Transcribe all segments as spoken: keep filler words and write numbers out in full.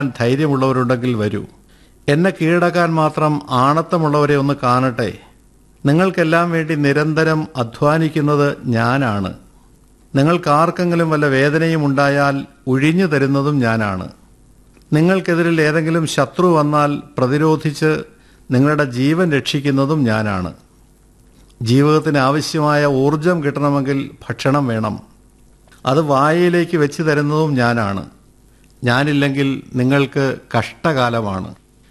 ധൈര്യമുള്ളവരുണ്ടെങ്കിൽ വരൂ. എന്നെ കീഴടക്കാൻ മാത്രം ആണത്തമുള്ളവരെ ഒന്ന് കാണട്ടെ. നിങ്ങൾക്കെല്ലാം വേണ്ടി നിരന്തരം അധ്വാനിക്കുന്നത് ഞാനാണ്. നിങ്ങൾക്കാർക്കെങ്കിലും വല്ല വേദനയും ഉണ്ടായാൽ ഒഴിഞ്ഞു തരുന്നതും ഞാനാണ്. നിങ്ങൾക്കെതിരിൽ ഏതെങ്കിലും ശത്രു വന്നാൽ പ്രതിരോധിച്ച് നിങ്ങളുടെ ജീവൻ രക്ഷിക്കുന്നതും ഞാനാണ്. ജീവിതത്തിന് ആവശ്യമായ ഊർജം കിട്ടണമെങ്കിൽ ഭക്ഷണം വേണം. അത് വായയിലേക്ക് വെച്ച് തരുന്നതും ഞാനാണ്. ഞാനില്ലെങ്കിൽ നിങ്ങൾക്ക് കഷ്ടകാലമാണ്.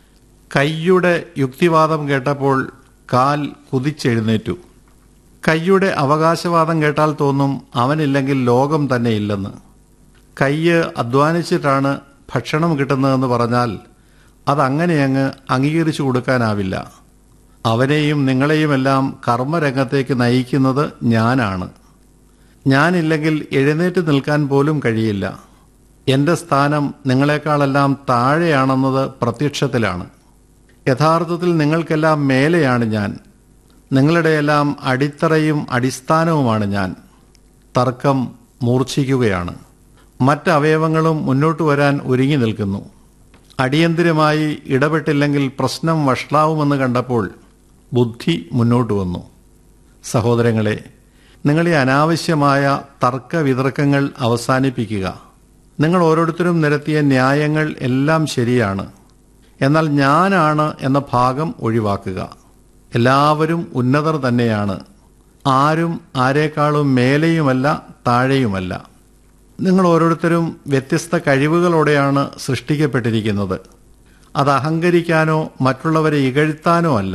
കയ്യുടെ യുക്തിവാദം കേട്ടപ്പോൾ കാൽ കുതിച്ചെഴുന്നേറ്റു. കയ്യുടെ അവകാശവാദം കേട്ടാൽ തോന്നും അവനില്ലെങ്കിൽ ലോകം തന്നെ ഇല്ലെന്ന്. കയ്യ് അധ്വാനിച്ചിട്ടാണ് ഭക്ഷണം കിട്ടുന്നതെന്ന് പറഞ്ഞാൽ അതങ്ങനെയങ്ങ് അംഗീകരിച്ചു കൊടുക്കാനാവില്ല. അവനെയും നിങ്ങളെയുമെല്ലാം കർമ്മരംഗത്തേക്ക് നയിക്കുന്നത് ഞാനാണ്. ഞാനില്ലെങ്കിൽ എഴുന്നേറ്റ് നിൽക്കാൻ പോലും കഴിയില്ല. എൻ്റെ സ്ഥാനം നിങ്ങളെക്കാളെല്ലാം താഴെയാണെന്നത് പ്രത്യക്ഷത്തിലാണ്. യഥാർത്ഥത്തിൽ നിങ്ങൾക്കെല്ലാം മേലെയാണ് ഞാൻ. നിങ്ങളുടെയെല്ലാം അടിത്തറയും അടിസ്ഥാനവുമാണ് ഞാൻ. തർക്കം മൂർച്ഛിക്കുകയാണ്. മറ്റ് അവയവങ്ങളും മുന്നോട്ട് വരാൻ ഒരുങ്ങി നിൽക്കുന്നു. അടിയന്തിരമായി ഇടപെട്ടില്ലെങ്കിൽ പ്രശ്നം വഷളാവുമെന്ന് കണ്ടപ്പോൾ ബുദ്ധി മുന്നോട്ട് വന്നു. സഹോദരങ്ങളെ, നിങ്ങൾ ഈ അനാവശ്യമായ തർക്ക വിതർക്കങ്ങൾ അവസാനിപ്പിക്കുക. നിങ്ങൾ ഓരോരുത്തരും നിരത്തിയ ന്യായങ്ങൾ എല്ലാം ശരിയാണ്. എന്നാൽ ഞാനാണ് എന്ന ഭാഗം ഒഴിവാക്കുക. എല്ലാവരും ഉന്നതർ തന്നെയാണ്. ആരും ആരെക്കാളും മേലെയുമല്ല താഴെയുമല്ല. നിങ്ങൾ ഓരോരുത്തരും വ്യത്യസ്ത കഴിവുകളോടെയാണ് സൃഷ്ടിക്കപ്പെട്ടിരിക്കുന്നത്. അത് അഹങ്കരിക്കാനോ മറ്റുള്ളവരെ ഇകഴ്ത്താനോ അല്ല.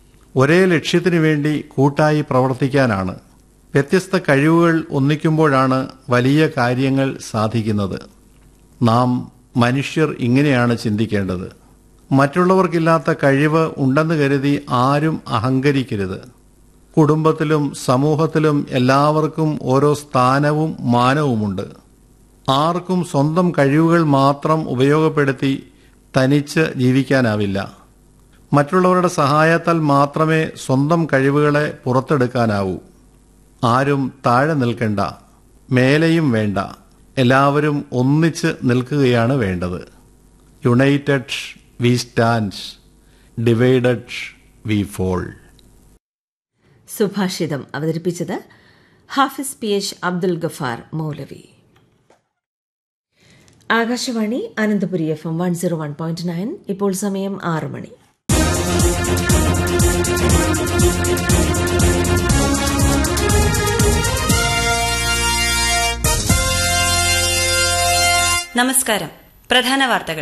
ഒരേ ലക്ഷ്യത്തിനു വേണ്ടി കൂട്ടായി പ്രവർത്തിക്കാനാണ്. വ്യത്യസ്ത കഴിവുകൾ ഒന്നിക്കുമ്പോഴാണ് വലിയ കാര്യങ്ങൾ സാധിക്കുന്നത്. നാം മനുഷ്യർ ഇങ്ങനെയാണ് ചിന്തിക്കേണ്ടത്. മറ്റുള്ളവർക്കില്ലാത്ത കഴിവ് ഉണ്ടെന്ന് കരുതി ആരും അഹങ്കരിക്കരുത്. കുടുംബത്തിലും സമൂഹത്തിലും എല്ലാവർക്കും ഓരോ സ്ഥാനവും മാനവുമുണ്ട്. ആർക്കും സ്വന്തം കഴിവുകൾ മാത്രം ഉപയോഗപ്പെടുത്തി തനിച്ച് ജീവിക്കാനാവില്ല. മറ്റുള്ളവരുടെ സഹായത്താൽ മാത്രമേ സ്വന്തം കഴിവുകളെ പുറത്തെടുക്കാനാവൂ. ആരും താഴെ നിൽക്കണ്ട, മേലെയും വേണ്ട. എല്ലാവരും ഒന്നിച്ച് നിൽക്കുകയാണ് വേണ്ടത്. United V stand, divided V fall. സുഭാഷിതം അവതരിപ്പിച്ചത് ഹാഫിസ് പി എച്ച് അബ്ദുൽ ഗഫാർ മൗലവി. Akashvani Ananthapuri F M one zero one point nine. ഇപ്പോൾ സമയം ആറ് മണി. നമസ്കാരം. പ്രധാന വാർത്തകൾ.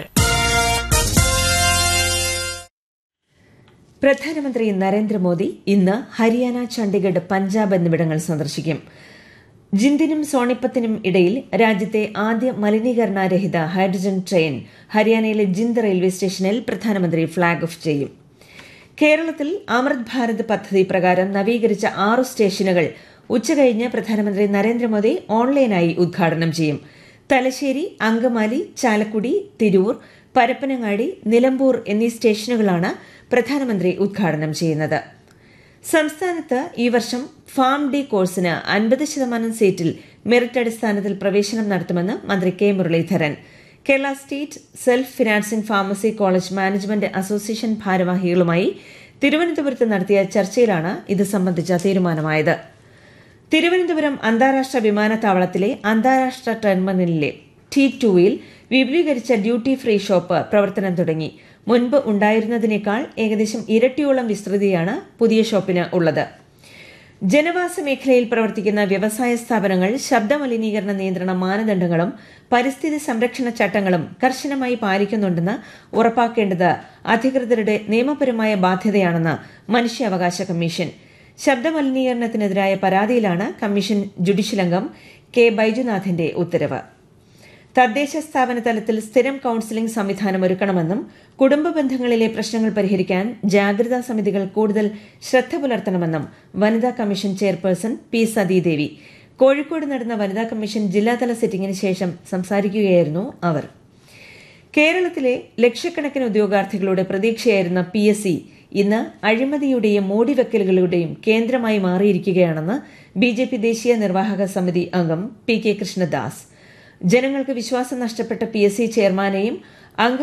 പ്രധാനമന്ത്രി നരേന്ദ്രമോദി ഇന്ന് ഹരിയാന, ചണ്ഡിഗഡ്, പഞ്ചാബ് എന്നിവിടങ്ങൾ സന്ദർശിക്കും. ജിന്ദിനും സോണിപ്പത്തിനും ഇടയിൽ രാജ്യത്തെ ആദ്യ മലിനീകരണരഹിത ഹൈഡ്രജൻ ട്രെയിൻ ഹരിയാനയിലെ ജിന്ദ് റെയിൽവേ സ്റ്റേഷനിൽ പ്രധാനമന്ത്രി ഫ്ളാഗ് ഓഫ് ചെയ്യും. കേരളത്തിൽ അമൃത് ഭാരത് പദ്ധതി പ്രകാരം നവീകരിച്ച ആറു സ്റ്റേഷനുകൾ ഉച്ചകഴിഞ്ഞ് പ്രധാനമന്ത്രി നരേന്ദ്രമോദി ഓൺലൈനായി ഉദ്ഘാടനം ചെയ്യും. തലശ്ശേരി, അങ്കമാലി, ചാലക്കുടി, തിരൂർ, പരപ്പനങ്ങാടി, നിലമ്പൂർ എന്നീ സ്റ്റേഷനുകളാണ് പ്രധാനമന്ത്രി ഉദ്ഘാടനം ചെയ്യുന്നത്. സംസ്ഥാനത്ത് ഈ വർഷം ഫാം ഡി കോഴ്സിന് അൻപത് ശതമാനം സീറ്റിൽ മെറിറ്റ് അടിസ്ഥാനത്തിൽ പ്രവേശനം നടത്തുമെന്ന് മന്ത്രി K Muraleedharan. Kerala state self financing pharmacy college management association ഭാരവാഹികളുമായി തിരുവനന്തപുരത്ത് നടത്തിയ ചർച്ചയിലാണ് ഇത് സംബന്ധിച്ച തീരുമാനമായത്. തിരുവനന്തപുരം അന്താരാഷ്ട്ര വിമാനത്താവളത്തിലെ അന്താരാഷ്ട്ര ടെർമിനലിലെ ടി ടുവിൽ വിപുലീകരിച്ച ഡ്യൂട്ടി ഫ്രീ ഷോപ്പ് പ്രവർത്തനം തുടങ്ങി. മുൻപ് ഉണ്ടായിരുന്നതിനേക്കാൾ ഏകദേശം ഇരട്ടിയോളം വിസ്തൃതിയാണ് പുതിയ ഷോപ്പിന് ഉള്ളത്. ജനവാസ മേഖലയിൽ പ്രവർത്തിക്കുന്ന വ്യവസായ സ്ഥാപനങ്ങൾ ശബ്ദമലിനീകരണ നിയന്ത്രണ മാനദണ്ഡങ്ങളും പരിസ്ഥിതി സംരക്ഷണ ചട്ടങ്ങളും കർശനമായി പാലിക്കുന്നുണ്ടെന്ന് ഉറപ്പാക്കേണ്ടത് അധികൃതരുടെ നിയമപരമായ ബാധ്യതയാണെന്ന് മനുഷ്യാവകാശ കമ്മീഷൻ. ശബ്ദമലിനീകരണത്തിനെതിരായ പരാതിയിലാണ് കമ്മീഷൻ ജുഡീഷ്യൽ അംഗം കെ ബൈജുനാഥിന്റെ ഉത്തരവ്. തദ്ദേശ സ്ഥാപന തലത്തിൽ സ്ഥിരം കൌൺസിലിംഗ് സംവിധാനം ഒരുക്കണമെന്നും കുടുംബ ബന്ധങ്ങളിലെ പ്രശ്നങ്ങൾ പരിഹരിക്കാൻ ജാഗ്രതാ സമിതികൾ കൂടുതൽ ശ്രദ്ധ പുലർത്തണമെന്നും വനിതാ commission chairperson P Sathidevi. Kozhikode നടന്ന വനിതാ കമ്മീഷൻ ജില്ലാതല സിറ്റിംഗിന് ശേഷം സംസാരിക്കുകയായിരുന്നു അവർ. കേരളത്തിലെ ലക്ഷക്കണക്കിന് ഉദ്യോഗാർത്ഥികളുടെ പ്രതീക്ഷയായിരുന്ന പി എസ് സി ഇന്ന് അഴിമതിയുടെയും മൂടിവെക്കലുകളുടെയും കേന്ദ്രമായി മാറിയിരിക്കുകയാണെന്ന് ബി ജെ പി ദേശീയ നിർവാഹക സമിതി അംഗം പി കെ കൃഷ്ണദാസ്. ജനങ്ങൾക്ക് വിശ്വാസം നഷ്ടപ്പെട്ട പി എസ് സി ചെയർമാനെയും അംഗ